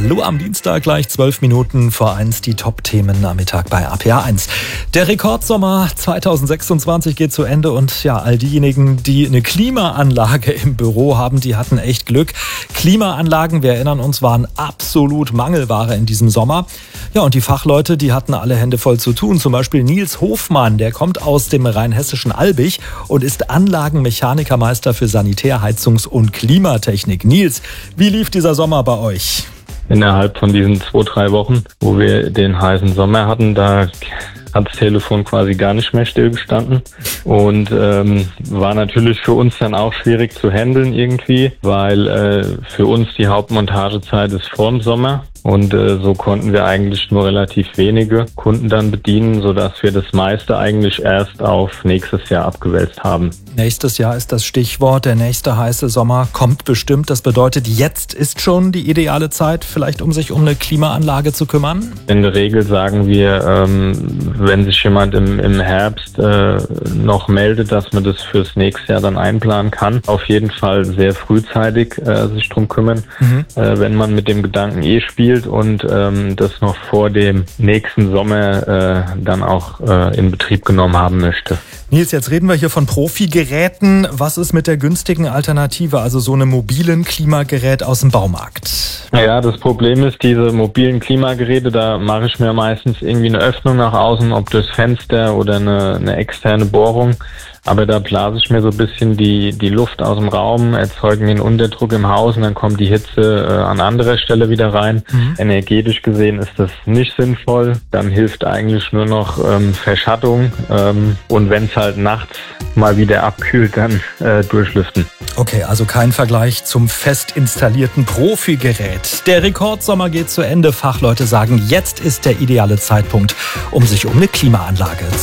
Hallo am Dienstag, gleich 12 Minuten vor 1, die Top-Themen am Mittag bei RPA1. Der Rekordsommer 2026 geht zu Ende und ja, all diejenigen, die eine Klimaanlage im Büro haben, die hatten echt Glück. Klimaanlagen, wir erinnern uns, waren absolut Mangelware in diesem Sommer. Ja, und die Fachleute, die hatten alle Hände voll zu tun. Zum Beispiel Nils Hofmann, der kommt aus dem rheinhessischen Albig und ist Anlagenmechanikermeister für Sanitär-, Heizungs- und Klimatechnik. Nils, wie lief dieser Sommer bei euch? Innerhalb von diesen 2-3 Wochen, wo wir den heißen Sommer hatten, da hat das Telefon quasi gar nicht mehr stillgestanden und war natürlich für uns dann auch schwierig zu handeln irgendwie, weil für uns die Hauptmontagezeit ist vor dem Sommer. Und so konnten wir eigentlich nur relativ wenige Kunden dann bedienen, sodass wir das meiste eigentlich erst auf nächstes Jahr abgewälzt haben. Nächstes Jahr ist das Stichwort. Der nächste heiße Sommer kommt bestimmt. Das bedeutet, jetzt ist schon die ideale Zeit, vielleicht um sich um eine Klimaanlage zu kümmern? In der Regel sagen wir, wenn sich jemand im Herbst noch meldet, dass man das fürs nächste Jahr dann einplanen kann, auf jeden Fall sehr frühzeitig sich drum kümmern, wenn man mit dem Gedanken spielt und das noch vor dem nächsten Sommer dann auch in Betrieb genommen haben möchte. Nils, jetzt reden wir hier von Profi-Geräten. Was ist mit der günstigen Alternative, also so einem mobilen Klimagerät aus dem Baumarkt? Ja, das Problem ist, diese mobilen Klimageräte, da mache ich mir meistens irgendwie eine Öffnung nach außen, ob durchs Fenster oder eine externe Bohrung. Aber da blase ich mir so ein bisschen die Luft aus dem Raum, erzeugen den Unterdruck im Haus und dann kommt die Hitze an anderer Stelle wieder rein. Energetisch gesehen ist das nicht sinnvoll. Dann hilft eigentlich nur noch Verschattung und wenn es halt nachts mal wieder abkühlt, dann durchlüften. Okay, also kein Vergleich zum fest installierten Profi-Gerät. Der Rekordsommer geht zu Ende. Fachleute sagen, jetzt ist der ideale Zeitpunkt, um sich um eine Klimaanlage